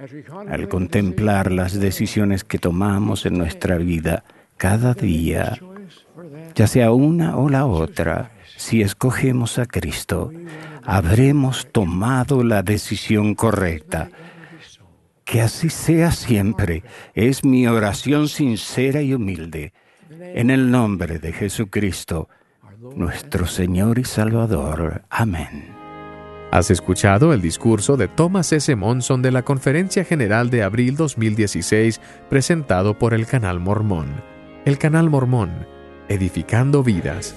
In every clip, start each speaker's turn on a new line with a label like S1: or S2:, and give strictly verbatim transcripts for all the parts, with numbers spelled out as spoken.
S1: Al contemplar las decisiones que tomamos en nuestra vida cada día, ya sea una o la otra, si escogemos a Cristo, habremos tomado la decisión correcta. Que así sea siempre, es mi oración sincera y humilde. En el nombre de Jesucristo, nuestro Señor y Salvador. Amén.
S2: Has escuchado el discurso de Thomas S. Monson de la Conferencia General de abril dos mil dieciséis, presentado por el Canal Mormón. El Canal Mormón, edificando vidas.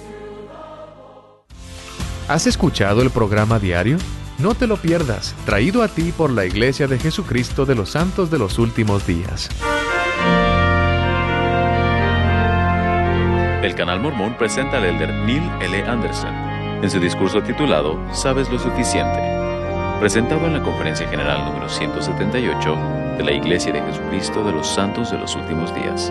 S2: ¿Has escuchado el programa diario? No te lo pierdas, traído a ti por la Iglesia de Jesucristo de los Santos de los Últimos Días.
S3: El Canal Mormón presenta al elder Neil L. Anderson en su discurso titulado ¿Sabes lo suficiente?, presentado en la Conferencia General número ciento setenta y ocho de la Iglesia de Jesucristo de los Santos de los Últimos Días.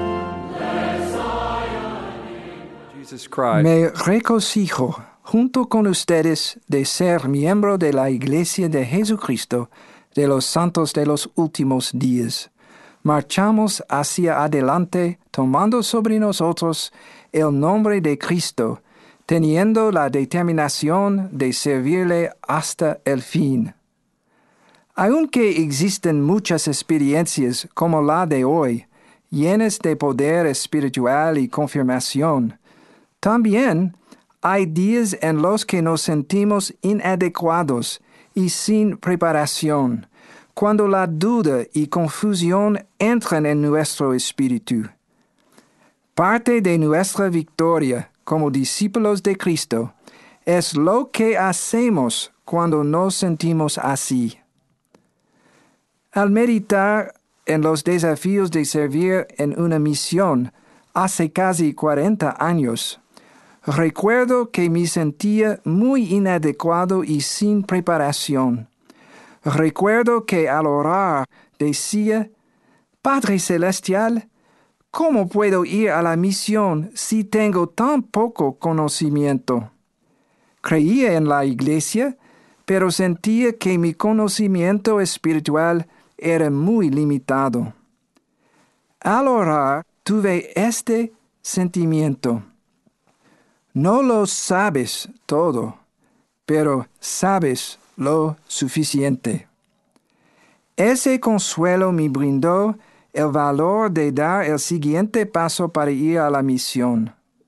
S4: Me regocijo junto con ustedes de ser miembro de la Iglesia de Jesucristo de los Santos de los Últimos Días. Marchamos hacia adelante tomando sobre nosotros el nombre de Cristo, teniendo la determinación de servirle hasta el fin. Aunque existen muchas experiencias como la de hoy, llenas de poder espiritual y confirmación, también hay días en los que nos sentimos inadecuados y sin preparación, cuando la duda y confusión entran en nuestro espíritu. Parte de nuestra victoria como discípulos de Cristo es lo que hacemos cuando nos sentimos así. Al meditar en los desafíos de servir en una misión hace casi cuarenta años, recuerdo que me sentía muy inadecuado y sin preparación. Recuerdo que al orar decía: Padre Celestial, ¿cómo puedo ir a la misión si tengo tan poco conocimiento? Creía en la iglesia, pero sentía que mi conocimiento espiritual era muy limitado. Al orar, tuve este sentimiento: no lo sabes todo, pero sabes lo suficiente. Ese consuelo me brindó el valor de dar el siguiente paso para ir a la misión.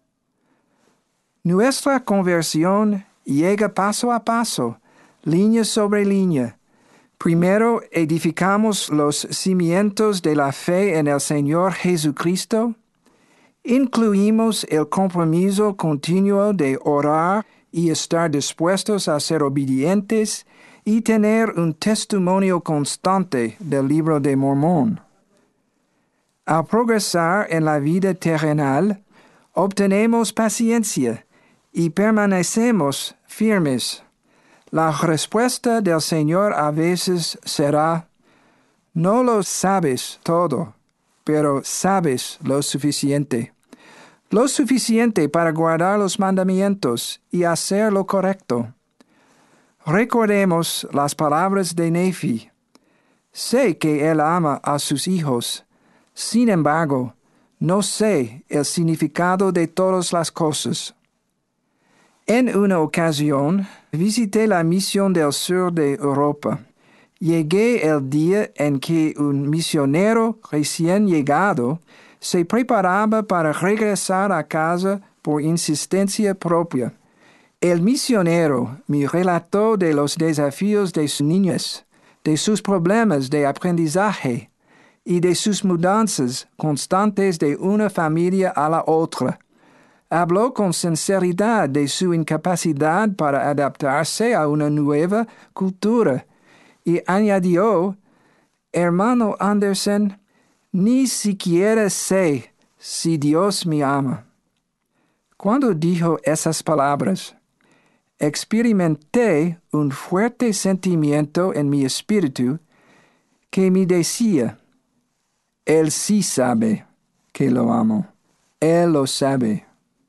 S4: Nuestra conversión llega paso a paso, línea sobre línea. Primero edificamos los cimientos de la fe en el Señor Jesucristo. Incluimos el compromiso continuo de orar y estar dispuestos a ser obedientes y tener un testimonio constante del Libro de Mormón. Al progresar en la vida terrenal, obtenemos paciencia y permanecemos firmes. La respuesta del Señor a veces será: no lo sabes todo, pero sabes lo suficiente. Lo suficiente para guardar los mandamientos y hacer lo correcto. Recordemos las palabras de Nefi: sé que él ama a sus hijos, sin embargo, no sé el significado de todas las cosas. En una ocasión, visité la misión del sur de Europa. Llegué el día en que un misionero recién llegado se preparaba para regresar a casa por insistencia propia. El misionero me relató de los desafíos de su niñez, de sus problemas de aprendizaje y de sus mudanzas constantes de una familia a la otra. Habló con sinceridad de su incapacidad para adaptarse a una nueva cultura y añadió: hermano Anderson, ni siquiera sé si Dios me ama. Cuando dijo esas palabras, experimenté un fuerte sentimiento en mi espíritu que me decía: Él sí sabe que lo amo. Él lo sabe.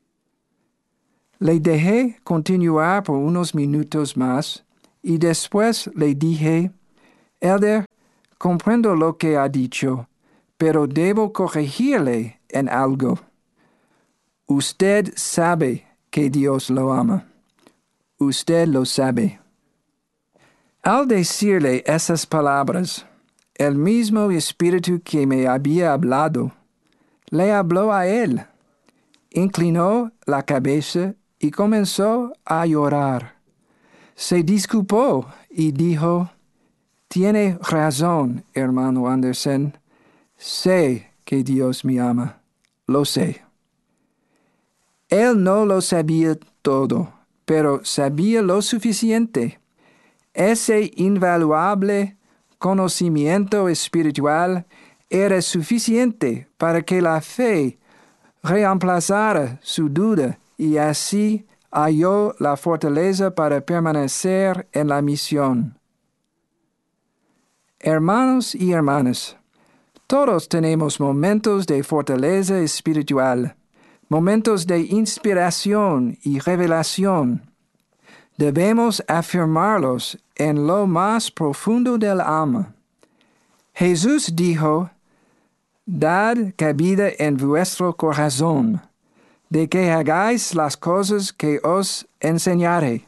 S4: Le dejé continuar por unos minutos más y después le dije: Elder, comprendo lo que ha dicho, pero debo corregirle en algo. Usted sabe que Dios lo ama. Usted lo sabe. Al decirle esas palabras, el mismo Espíritu que me había hablado, le habló a él. Inclinó la cabeza y comenzó a llorar. Se disculpó y dijo, «Tiene razón, hermano Anderson. Sé que Dios me ama. Lo sé». Él no lo sabía todo, pero sabía lo suficiente. Ese invaluable conocimiento espiritual era suficiente para que la fe reemplazara su duda y así halló la fortaleza para permanecer en la misión. Hermanos y hermanas, todos tenemos momentos de fortaleza espiritual, momentos de inspiración y revelación. Debemos afirmarlos en lo más profundo del alma. Jesús dijo, «Dad cabida en vuestro corazón, de que hagáis las cosas que os enseñaré».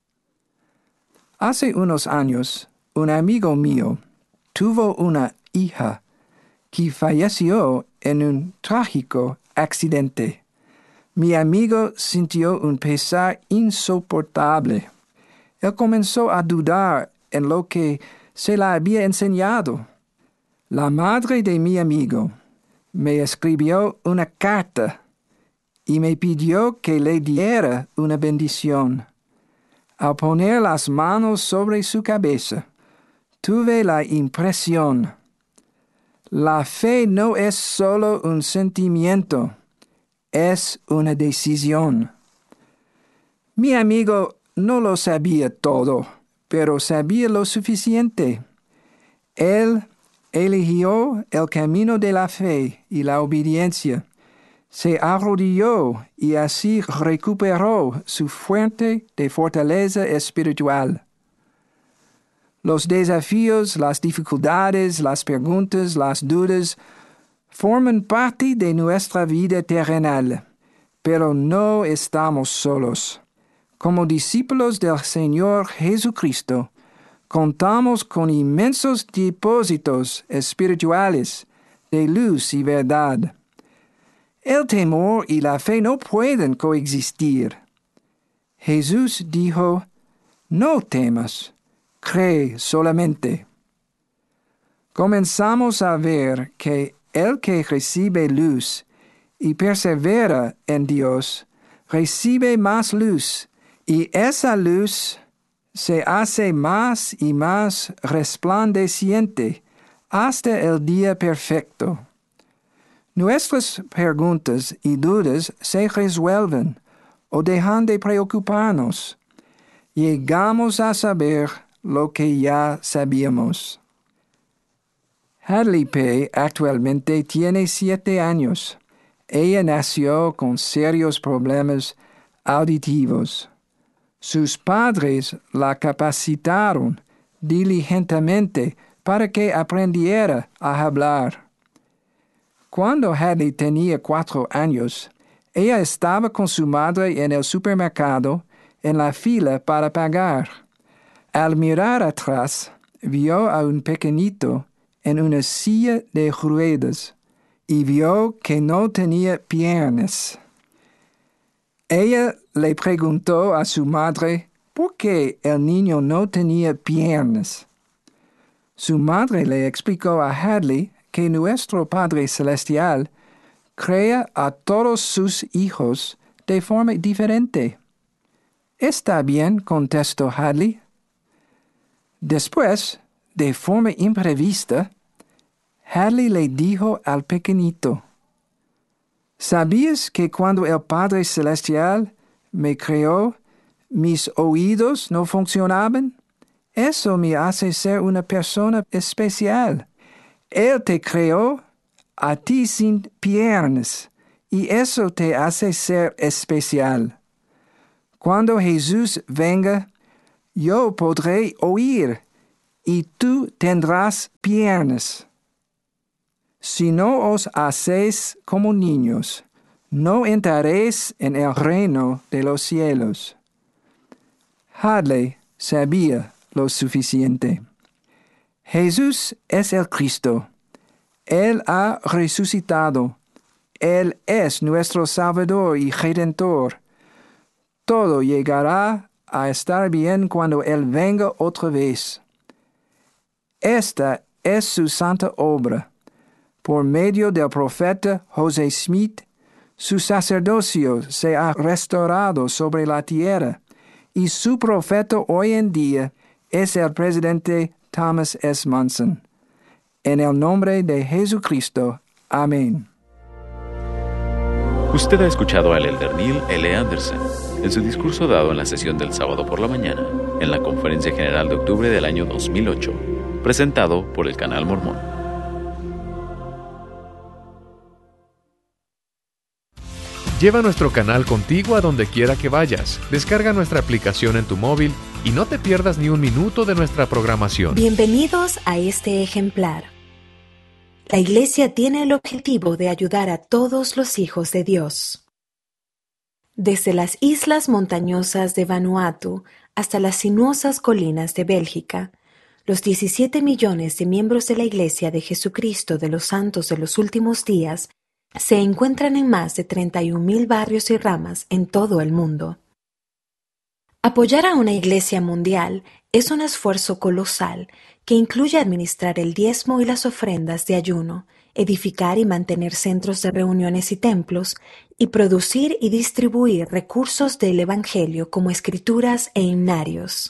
S4: Hace unos años, un amigo mío tuvo una hija que falleció en un trágico accidente. Mi amigo sintió un pesar insoportable. Él comenzó a dudar en lo que se le había enseñado. La madre de mi amigo me escribió una carta y me pidió que le diera una bendición. Al poner las manos sobre su cabeza, tuve la impresión: la fe no es solo un sentimiento, es una decisión. Mi amigo no lo sabía todo, pero sabía lo suficiente. Él eligió el camino de la fe y la obediencia. Se arrodilló y así recuperó su fuente de fortaleza espiritual. Los desafíos, las dificultades, las preguntas, las dudas forman parte de nuestra vida terrenal, pero no estamos solos. Como discípulos del Señor Jesucristo, contamos con inmensos depósitos espirituales de luz y verdad. El temor y la fe no pueden coexistir. Jesús dijo, «No temas, cree solamente». Comenzamos a ver que el que recibe luz y persevera en Dios, recibe más luz, y esa luz se hace más y más resplandeciente hasta el día perfecto. Nuestras preguntas y dudas se resuelven o dejan de preocuparnos. Llegamos a saber lo que ya sabíamos. Hadley Pei actualmente tiene siete años. Ella nació con serios problemas auditivos. Sus padres la capacitaron diligentemente para que aprendiera a hablar. Cuando Hadley tenía cuatro años, ella estaba con su madre en el supermercado en la fila para pagar. Al mirar atrás, vio a un pequeñito en una silla de ruedas y vio que no tenía piernas. Ella le preguntó a su madre por qué el niño no tenía piernas. Su madre le explicó a Hadley que nuestro Padre Celestial crea a todos sus hijos de forma diferente. «Está bien», contestó Hadley. Después, de forma imprevista, Hadley le dijo al pequeñito, «¿Sabías que cuando el Padre Celestial me creó, mis oídos no funcionaban? Eso me hace ser una persona especial. Él te creó a ti sin piernas, y eso te hace ser especial. Cuando Jesús venga, yo podré oír, y tú tendrás piernas. Si no os hacéis como niños, no entraréis en el reino de los cielos. Hadley sabía lo suficiente. Jesús es el Cristo. Él ha resucitado. Él es nuestro Salvador y Redentor. Todo llegará a estar bien cuando Él venga otra vez. Esta es su santa obra. Por medio del profeta José Smith, su sacerdocio se ha restaurado sobre la tierra, y su profeta hoy en día es el presidente Thomas S. Monson. En el nombre de Jesucristo. Amén.
S3: Usted ha escuchado al elder Neil L. Anderson en su discurso dado en la sesión del sábado por la mañana, en la Conferencia General de octubre del año dos mil ocho, presentado por el Canal Mormón.
S2: Lleva nuestro canal contigo a donde quiera que vayas. Descarga nuestra aplicación en tu móvil y no te pierdas ni un minuto de nuestra programación.
S5: Bienvenidos a este ejemplar. La Iglesia tiene el objetivo de ayudar a todos los hijos de Dios. Desde las islas montañosas de Vanuatu hasta las sinuosas colinas de Bélgica, los diecisiete millones de miembros de la Iglesia de Jesucristo de los Santos de los Últimos Días se encuentran en más de treinta y un mil barrios y ramas en todo el mundo. Apoyar a una iglesia mundial es un esfuerzo colosal que incluye administrar el diezmo y las ofrendas de ayuno, edificar y mantener centros de reuniones y templos, y producir y distribuir recursos del Evangelio como escrituras e himnarios.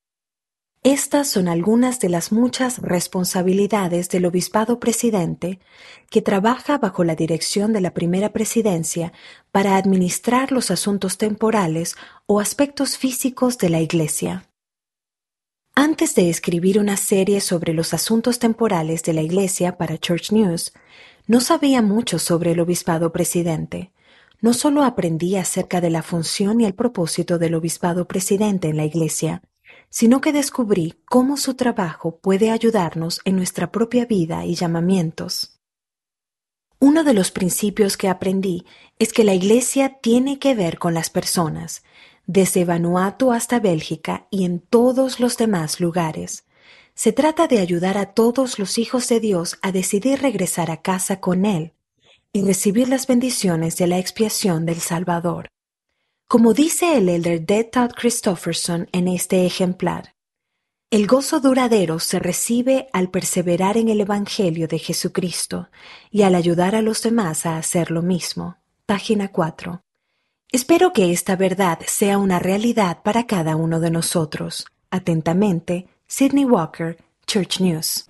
S5: Estas son algunas de las muchas responsabilidades del Obispado Presidente, que trabaja bajo la dirección de la Primera Presidencia para administrar los asuntos temporales o aspectos físicos de la Iglesia. Antes de escribir una serie sobre los asuntos temporales de la Iglesia para Church News, no sabía mucho sobre el Obispado Presidente. No solo aprendí acerca de la función y el propósito del Obispado Presidente en la Iglesia, sino que descubrí cómo su trabajo puede ayudarnos en nuestra propia vida y llamamientos. Uno de los principios que aprendí es que la Iglesia tiene que ver con las personas, desde Vanuatu hasta Bélgica y en todos los demás lugares. Se trata de ayudar a todos los hijos de Dios a decidir regresar a casa con Él y recibir las bendiciones de la expiación del Salvador. Como dice el elder D. Todd Christofferson en este ejemplar, el gozo duradero se recibe al perseverar en el Evangelio de Jesucristo y al ayudar a los demás a hacer lo mismo. Página cuatro. Espero que esta verdad sea una realidad para cada uno de nosotros. Atentamente, Sidney Walker, Church News.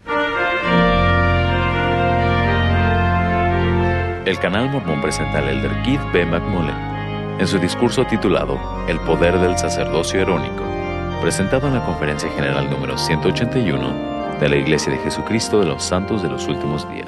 S3: El Canal Mormón presenta al elder Keith B. McMullen en su discurso titulado El poder del sacerdocio arónico, presentado en la Conferencia General número ciento ochenta y uno de la Iglesia de Jesucristo de los Santos de los Últimos Días.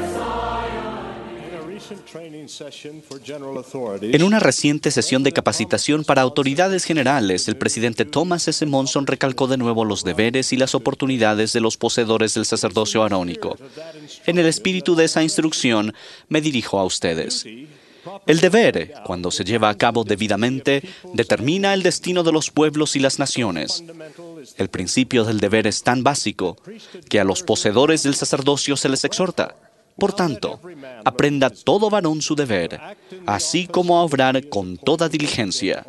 S6: En una reciente sesión de capacitación para autoridades generales, el presidente Thomas S. Monson recalcó de nuevo los deberes y las oportunidades de los poseedores del sacerdocio arónico. En el espíritu de esa instrucción, me dirijo a ustedes. El deber, cuando se lleva a cabo debidamente, determina el destino de los pueblos y las naciones. El principio del deber es tan básico que a los poseedores del sacerdocio se les exhorta. Por tanto, aprenda todo varón su deber, así como a obrar con toda diligencia.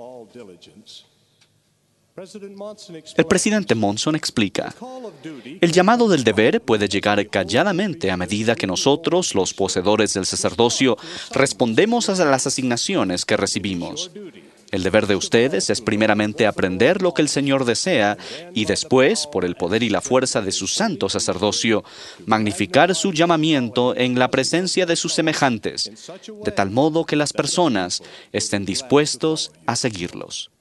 S6: El presidente Monson explica, el llamado del deber puede llegar calladamente a medida que nosotros, los poseedores del sacerdocio, respondemos a las asignaciones que recibimos. El deber de ustedes es primeramente aprender lo que el Señor desea y después, por el poder y la fuerza de su santo sacerdocio, magnificar su llamamiento en la presencia de sus semejantes, de tal modo que las personas estén dispuestos a seguirlos.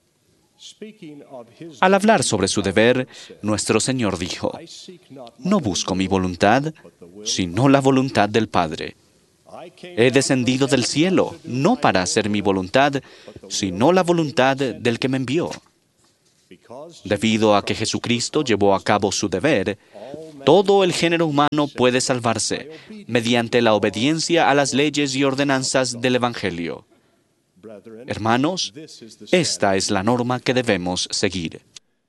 S6: Al hablar sobre su deber, nuestro Señor dijo, no busco mi voluntad, sino la voluntad del Padre. He descendido del cielo, no para hacer mi voluntad, sino la voluntad del que me envió. Debido a que Jesucristo llevó a cabo su deber, todo el género humano puede salvarse mediante la obediencia a las leyes y ordenanzas del Evangelio. Hermanos, esta es la norma que debemos seguir.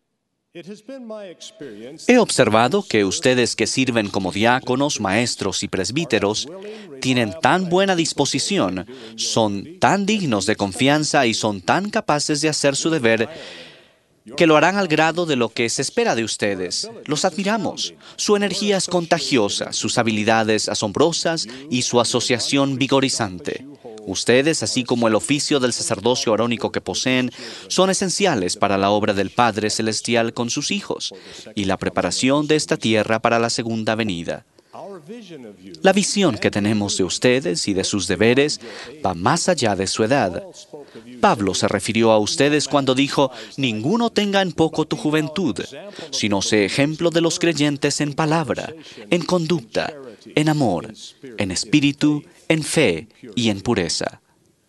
S6: He observado que ustedes que sirven como diáconos, maestros y presbíteros tienen tan buena disposición, son tan dignos de confianza y son tan capaces de hacer su deber que lo harán al grado de lo que se espera de ustedes. Los admiramos. Su energía es contagiosa, sus habilidades asombrosas y su asociación vigorizante. Ustedes, así como el oficio del sacerdocio arónico que poseen, son esenciales para la obra del Padre Celestial con sus hijos y la preparación de esta tierra para la segunda venida. La visión que tenemos de ustedes y de sus deberes va más allá de su edad. Pablo se refirió a ustedes cuando dijo: «Ninguno tenga en poco tu juventud, sino sé ejemplo de los creyentes en palabra, en conducta, en amor, en espíritu, en fe y en pureza».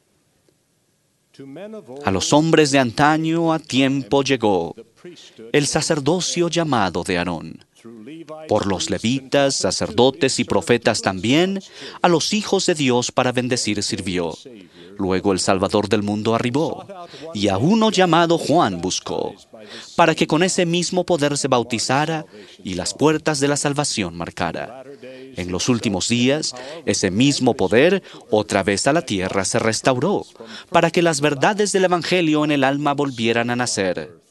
S6: A los hombres de antaño a tiempo llegó el sacerdocio llamado de Aarón. Por los levitas, sacerdotes y profetas también, a los hijos de Dios para bendecir sirvió. Luego el Salvador del mundo arribó, y a uno llamado Juan buscó, para que con ese mismo poder se bautizara y las puertas de la salvación marcara. En los últimos días, ese mismo poder otra vez a la tierra se restauró, para que las verdades del Evangelio en el alma volvieran a nacer.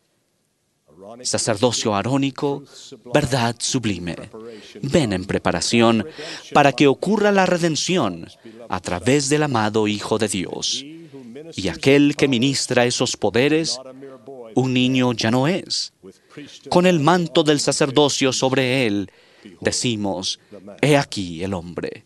S6: Sacerdocio arónico, verdad sublime. Ven en preparación para que ocurra la redención a través del amado Hijo de Dios. Y aquel que ministra esos poderes, un niño ya no es. Con el manto del sacerdocio sobre él, decimos: «He aquí el hombre».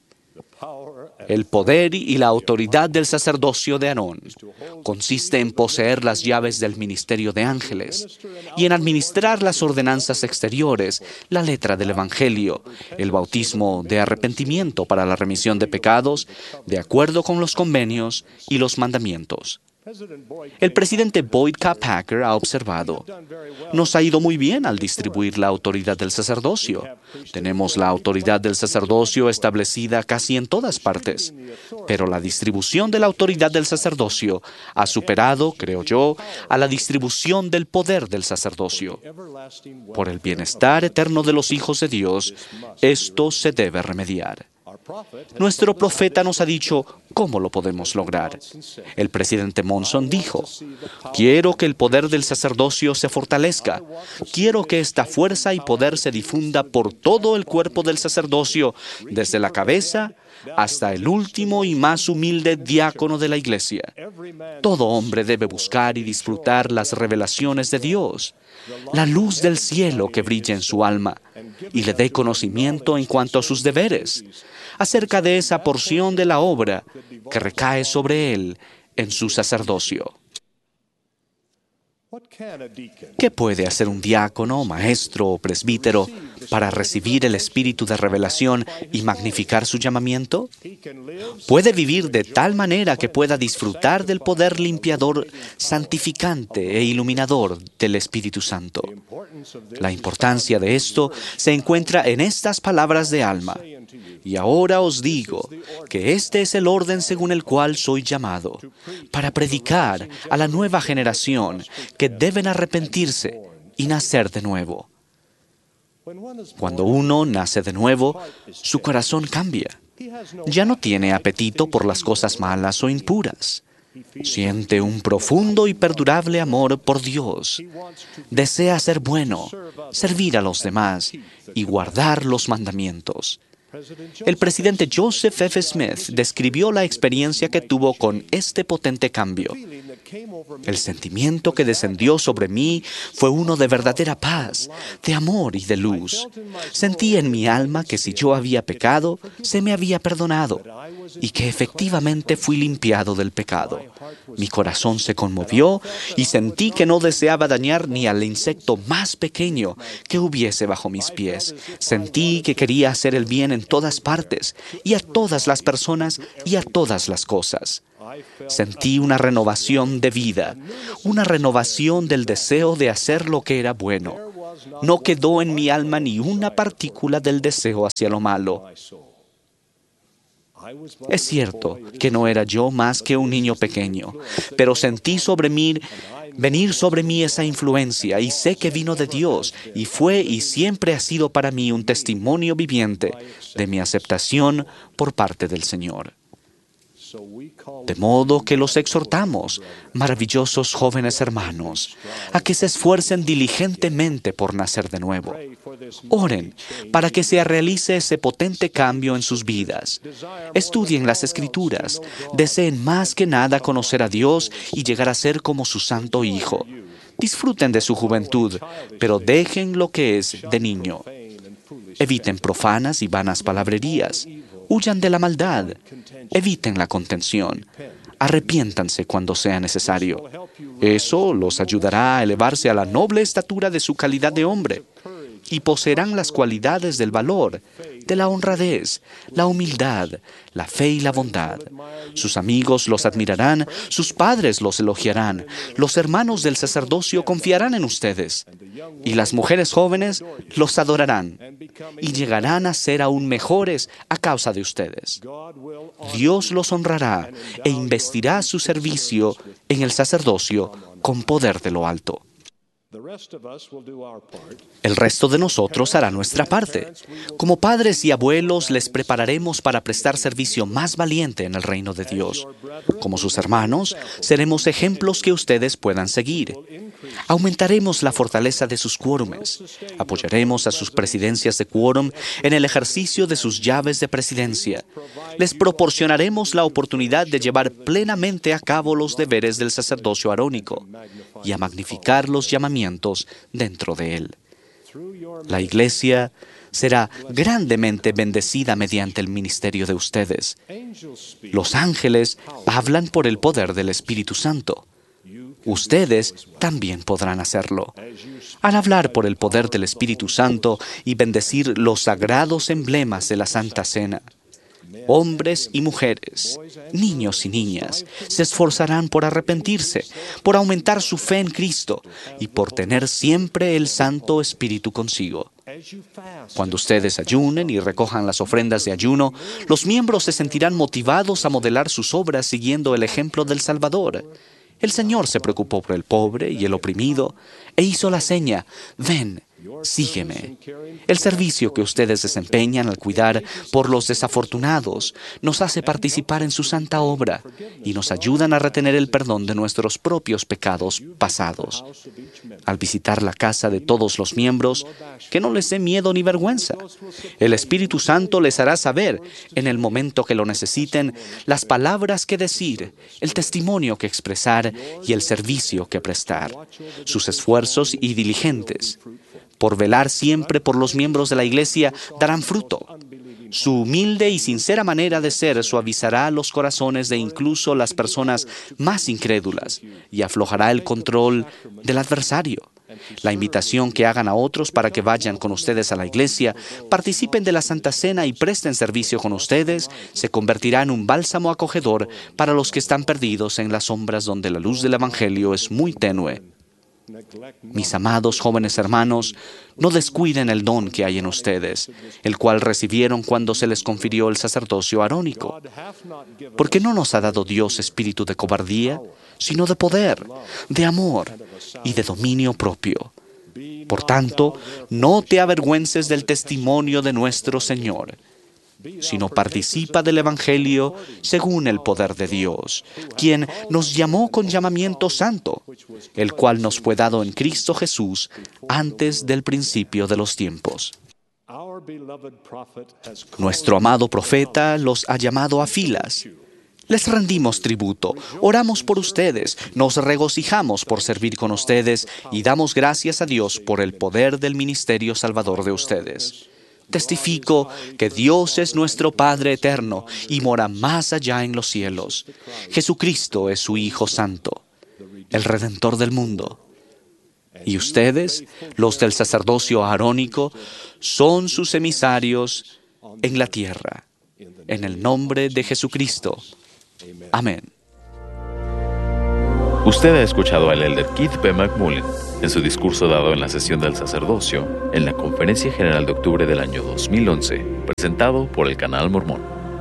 S6: El poder y la autoridad del sacerdocio de Aarón consiste en poseer las llaves del ministerio de ángeles y en administrar las ordenanzas exteriores, la letra del Evangelio, el bautismo de arrepentimiento para la remisión de pecados, de acuerdo con los convenios y los mandamientos. El presidente Boyd K. Packer ha observado: «Nos ha ido muy bien al distribuir la autoridad del sacerdocio. Tenemos la autoridad del sacerdocio establecida casi en todas partes, pero la distribución de la autoridad del sacerdocio ha superado, creo yo, a la distribución del poder del sacerdocio. Por el bienestar eterno de los hijos de Dios, esto se debe remediar». Nuestro profeta nos ha dicho cómo lo podemos lograr. El presidente Monson dijo: «Quiero que el poder del sacerdocio se fortalezca. Quiero que esta fuerza y poder se difunda por todo el cuerpo del sacerdocio, desde la cabeza hasta el último y más humilde diácono de la iglesia. Todo hombre debe buscar y disfrutar las revelaciones de Dios, la luz del cielo que brilla en su alma y le dé conocimiento en cuanto a sus deberes, acerca de esa porción de la obra que recae sobre él en su sacerdocio». ¿Qué puede hacer un diácono, maestro o presbítero para recibir el espíritu de revelación y magnificar su llamamiento? Puede vivir de tal manera que pueda disfrutar del poder limpiador, santificante e iluminador del Espíritu Santo. La importancia de esto se encuentra en estas palabras de Alma: «Y ahora os digo que este es el orden según el cual soy llamado, para predicar a la nueva generación que deben arrepentirse y nacer de nuevo». Cuando uno nace de nuevo, su corazón cambia. Ya no tiene apetito por las cosas malas o impuras. Siente un profundo y perdurable amor por Dios. Desea ser bueno, servir a los demás y guardar los mandamientos. El presidente Joseph F. Smith describió la experiencia que tuvo con este potente cambio. «El sentimiento que descendió sobre mí fue uno de verdadera paz, de amor y de luz. Sentí en mi alma que si yo había pecado, se me había perdonado, y que efectivamente fui limpiado del pecado. Mi corazón se conmovió y sentí que no deseaba dañar ni al insecto más pequeño que hubiese bajo mis pies. Sentí que quería hacer el bien en todas partes, y a todas las personas y a todas las cosas. Sentí una renovación de vida, una renovación del deseo de hacer lo que era bueno. No quedó en mi alma ni una partícula del deseo hacia lo malo. Es cierto que no era yo más que un niño pequeño, pero sentí sobre mí, venir sobre mí esa influencia, y sé que vino de Dios, y fue y siempre ha sido para mí un testimonio viviente de mi aceptación por parte del Señor. De modo que los exhortamos, maravillosos jóvenes hermanos, a que se esfuercen diligentemente por nacer de nuevo. Oren para que se realice ese potente cambio en sus vidas. Estudien las Escrituras, deseen más que nada conocer a Dios y llegar a ser como su Santo Hijo. Disfruten de su juventud, pero dejen lo que es de niño. Eviten profanas y vanas palabrerías. Huyan de la maldad. Eviten la contención. Arrepiéntanse cuando sea necesario. Eso los ayudará a elevarse a la noble estatura de su calidad de hombre, y poseerán las cualidades del valor, de la honradez, la humildad, la fe y la bondad. Sus amigos los admirarán, sus padres los elogiarán, los hermanos del sacerdocio confiarán en ustedes, y las mujeres jóvenes los adorarán, y llegarán a ser aún mejores a causa de ustedes. Dios los honrará e investirá su servicio en el sacerdocio con poder de lo alto. El resto de nosotros hará nuestra parte. Como padres y abuelos les prepararemos para prestar servicio más valiente en el reino de Dios. Como sus hermanos, seremos ejemplos que ustedes puedan seguir. Aumentaremos la fortaleza de sus quórumes. Apoyaremos a sus presidencias de quórum en el ejercicio de sus llaves de presidencia. Les proporcionaremos la oportunidad de llevar plenamente a cabo los deberes del sacerdocio arónico y a magnificar los llamamientos dentro de él. La Iglesia será grandemente bendecida mediante el ministerio de ustedes. Los ángeles hablan por el poder del Espíritu Santo. Ustedes también podrán hacerlo. Al hablar por el poder del Espíritu Santo y bendecir los sagrados emblemas de la Santa Cena, hombres y mujeres, niños y niñas, se esforzarán por arrepentirse, por aumentar su fe en Cristo y por tener siempre el Santo Espíritu consigo. Cuando ustedes ayunen y recojan las ofrendas de ayuno, los miembros se sentirán motivados a modelar sus obras siguiendo el ejemplo del Salvador. El Señor se preocupó por el pobre y el oprimido e hizo la seña: ven, sígueme. El servicio que ustedes desempeñan al cuidar por los desafortunados nos hace participar en su santa obra y nos ayudan a retener el perdón de nuestros propios pecados pasados. Al visitar la casa de todos los miembros, que no les dé miedo ni vergüenza. El Espíritu Santo les hará saber, en el momento que lo necesiten, las palabras que decir, el testimonio que expresar y el servicio que prestar. Sus esfuerzos y diligentes por velar siempre por los miembros de la Iglesia darán fruto. Su humilde y sincera manera de ser suavizará los corazones de incluso las personas más incrédulas y aflojará el control del adversario. La invitación que hagan a otros para que vayan con ustedes a la Iglesia, participen de la Santa Cena y presten servicio con ustedes, se convertirá en un bálsamo acogedor para los que están perdidos en las sombras donde la luz del Evangelio es muy tenue. Mis amados jóvenes hermanos, no descuiden el don que hay en ustedes, el cual recibieron cuando se les confirió el sacerdocio arónico. Porque no nos ha dado Dios espíritu de cobardía, sino de poder, de amor y de dominio propio. Por tanto, no te avergüences del testimonio de nuestro Señor, sino participa del Evangelio según el poder de Dios, quien nos llamó con llamamiento santo, el cual nos fue dado en Cristo Jesús antes del principio de los tiempos. Nuestro amado profeta los ha llamado a filas. Les rendimos tributo, oramos por ustedes, nos regocijamos por servir con ustedes y damos gracias a Dios por el poder del ministerio salvador de ustedes. Testifico que Dios es nuestro Padre eterno y mora más allá en los cielos. Jesucristo es su Hijo Santo, el Redentor del mundo. Y ustedes, los del sacerdocio arónico, son sus emisarios en la tierra. En el nombre de Jesucristo. Amén.
S3: Usted ha escuchado al elder Keith B. McMullen en su discurso dado en la sesión del sacerdocio en la Conferencia General de Octubre del año dos mil once, presentado por el Canal Mormón.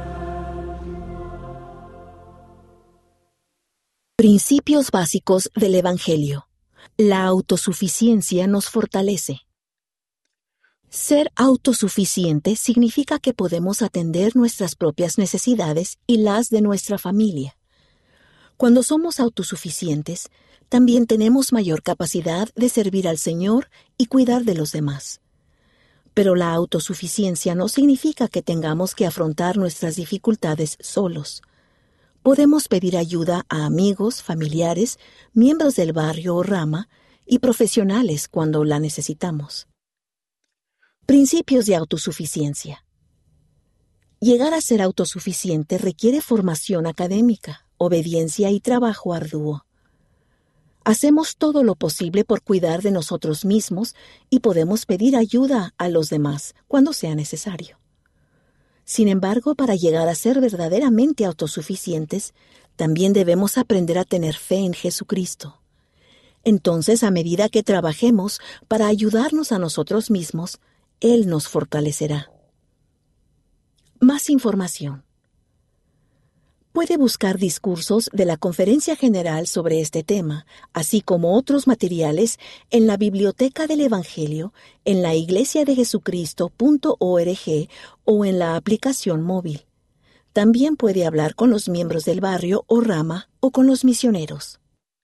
S7: Principios básicos del Evangelio. La autosuficiencia nos fortalece. Ser autosuficiente significa que podemos atender nuestras propias necesidades y las de nuestra familia. Cuando somos autosuficientes, también tenemos mayor capacidad de servir al Señor y cuidar de los demás. Pero la autosuficiencia no significa que tengamos que afrontar nuestras dificultades solos. Podemos pedir ayuda a amigos, familiares, miembros del barrio o rama y profesionales cuando la necesitamos. Principios de autosuficiencia. Llegar a ser autosuficiente requiere formación académica, obediencia y trabajo arduo. Hacemos todo lo posible por cuidar de nosotros mismos y podemos pedir ayuda a los demás cuando sea necesario. Sin embargo, para llegar a ser verdaderamente autosuficientes, también debemos aprender a tener fe en Jesucristo. Entonces, a medida que trabajemos para ayudarnos a nosotros mismos, Él nos fortalecerá. Más información. Puede buscar discursos de la Conferencia General sobre este tema, así como otros materiales en la Biblioteca del Evangelio, en la iglesia de jesucristo punto org o en la aplicación móvil. También puede hablar con los miembros del barrio o rama o con los misioneros.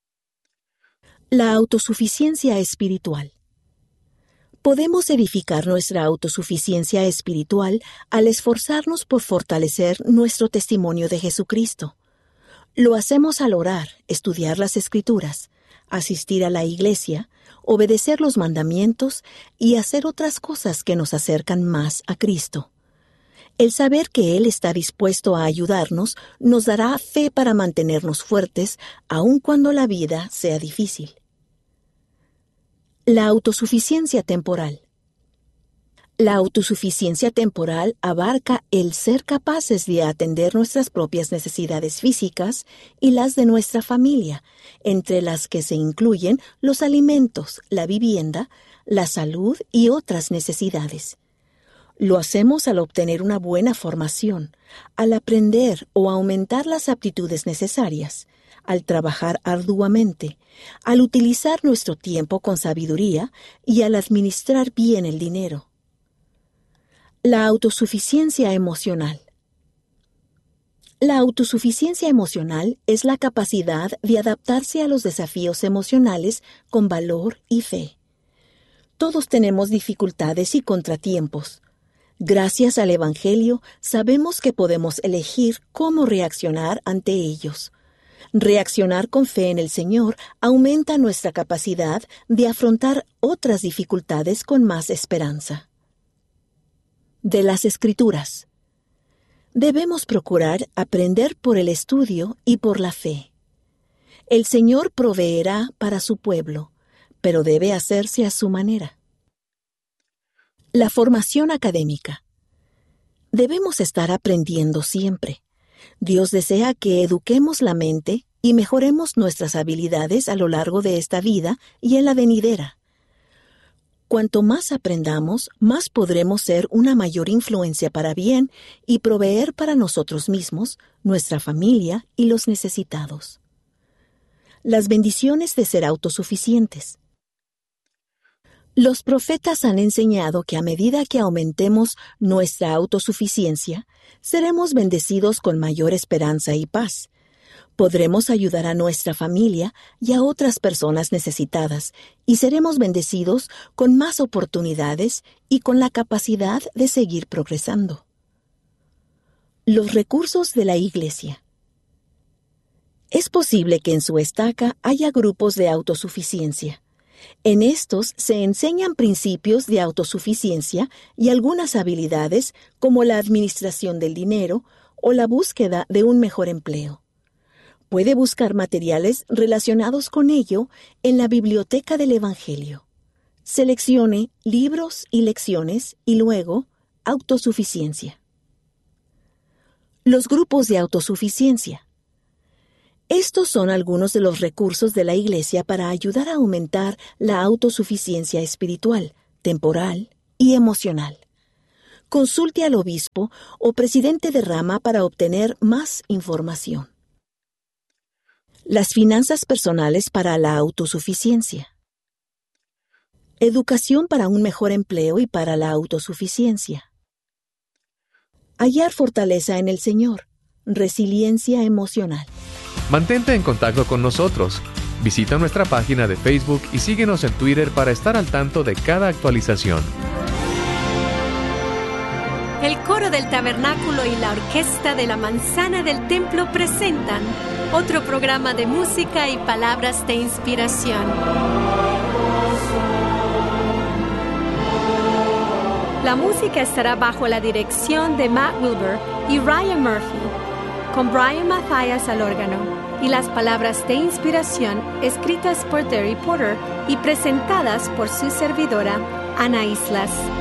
S7: La autosuficiencia espiritual. Podemos edificar nuestra autosuficiencia espiritual al esforzarnos por fortalecer nuestro testimonio de Jesucristo. Lo hacemos al orar, estudiar las Escrituras, asistir a la iglesia, obedecer los mandamientos y hacer otras cosas que nos acercan más a Cristo. El saber que Él está dispuesto a ayudarnos nos dará fe para mantenernos fuertes aun cuando la vida sea difícil. La autosuficiencia temporal. La autosuficiencia temporal abarca el ser capaces de atender nuestras propias necesidades físicas y las de nuestra familia, entre las que se incluyen los alimentos, la vivienda, la salud y otras necesidades. Lo hacemos al obtener una buena formación, al aprender o aumentar las aptitudes necesarias, al trabajar arduamente, al utilizar nuestro tiempo con sabiduría y al administrar bien el dinero. La autosuficiencia emocional. La autosuficiencia emocional es la capacidad de adaptarse a los desafíos emocionales con valor y fe. Todos tenemos dificultades y contratiempos. Gracias al Evangelio, sabemos que podemos elegir cómo reaccionar ante ellos. Reaccionar con fe en el Señor aumenta nuestra capacidad de afrontar otras dificultades con más esperanza. De las Escrituras. Debemos procurar aprender por el estudio y por la fe. El Señor proveerá para su pueblo, pero debe hacerse a su manera. La formación académica. Debemos estar aprendiendo siempre. Dios desea que eduquemos la mente y mejoremos nuestras habilidades a lo largo de esta vida y en la venidera. Cuanto más aprendamos, más podremos ser una mayor influencia para bien y proveer para nosotros mismos, nuestra familia y los necesitados. Las bendiciones de ser autosuficientes. Los profetas han enseñado que a medida que aumentemos nuestra autosuficiencia, seremos bendecidos con mayor esperanza y paz. Podremos ayudar a nuestra familia y a otras personas necesitadas y seremos bendecidos con más oportunidades y con la capacidad de seguir progresando. Los recursos de la Iglesia. Es posible que en su estaca haya grupos de autosuficiencia. En estos se enseñan principios de autosuficiencia y algunas habilidades como la administración del dinero o la búsqueda de un mejor empleo. Puede buscar materiales relacionados con ello en la biblioteca del Evangelio. Seleccione libros y lecciones y luego autosuficiencia. Los grupos de autosuficiencia. Estos son algunos de los recursos de la Iglesia para ayudar a aumentar la autosuficiencia espiritual, temporal y emocional. Consulte al obispo o presidente de rama para obtener más información. Las finanzas personales para la autosuficiencia. Educación para un mejor empleo y para la autosuficiencia. Hallar fortaleza en el Señor. Resiliencia emocional.
S2: Mantente en contacto con nosotros. Visita nuestra página de Facebook y síguenos en Twitter para estar al tanto de cada actualización.
S8: El coro del tabernáculo y la orquesta de la manzana del templo presentan otro programa de música y palabras de inspiración. La música estará bajo la dirección de Matt Wilbur y Ryan Murphy, con Brian Mathias al órgano, y las palabras de inspiración escritas por Terry Porter y presentadas por su servidora, Ana Islas.